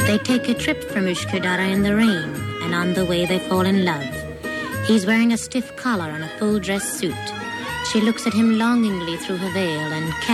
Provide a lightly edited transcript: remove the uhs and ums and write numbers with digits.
They take a trip from Ushkudara in the rain, and on the way they fall in love. He's wearing a stiff collar and a full-dress suit. She looks at him longingly through her veil and